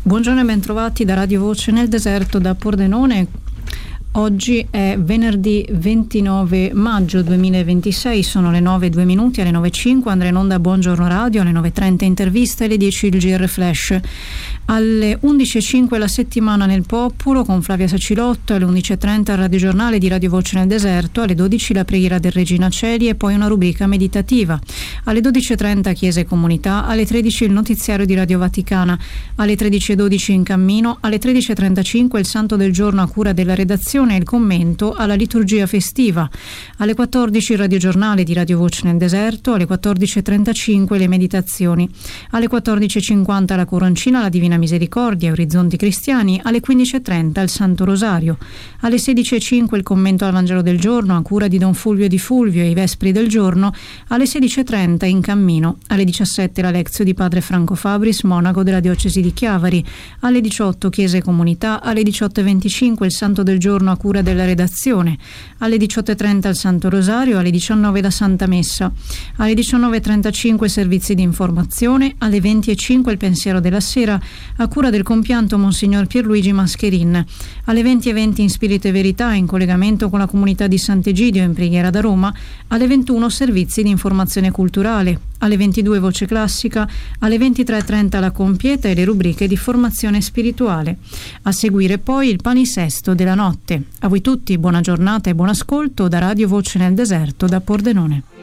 Buongiorno e bentrovati da Radio Voce nel Deserto da Pordenone. Oggi è venerdì 29 maggio 2026, sono le 9:02, alle 9:05 andrà in onda Buongiorno Radio, alle 9:30 intervista e alle 10 il GR Flash. Alle 11:05 la settimana nel popolo con Flavia Sacilotto, alle 11:30 il radiogiornale di Radio Voce nel Deserto, alle 12 la preghiera del Regina Celi e poi una rubrica meditativa. Alle 12:30 Chiesa e Comunità, alle 13 il notiziario di Radio Vaticana, alle 13:12 In Cammino, alle 13:35 il Santo del Giorno a cura della redazione e il commento alla liturgia festiva, alle 14 il radiogiornale di Radio Voce nel Deserto, alle 14:35 le meditazioni, alle 14:50 la Coroncina, la Divina Misericordia, Orizzonti Cristiani, alle 15:30 il Santo Rosario, alle 16:05 il commento al Vangelo del Giorno a cura di Don Fulvio Di Fulvio e i Vespri del Giorno, alle 16:30 In Cammino, alle 17 la Lezio di Padre Franco Fabris, monaco della Diocesi di Chiavari, alle 18 Chiesa e Comunità, alle 18:25 il Santo del Giorno a cura della redazione, alle 18:30 il Santo Rosario, alle 19 la Santa Messa, alle 19:35 servizi di informazione, alle 20:05 il Pensiero della Sera a cura del compianto Monsignor Pierluigi Mascherin, alle 20:20 in Spirito e Verità in collegamento con la comunità di Sant'Egidio in preghiera da Roma, alle 21 servizi di informazione culturale, alle 22 Voce Classica, alle 23:30 la Compieta e le rubriche di formazione spirituale. A seguire poi il palinsesto della notte. A voi tutti buona giornata e buon ascolto da Radio Voce nel Deserto da Pordenone.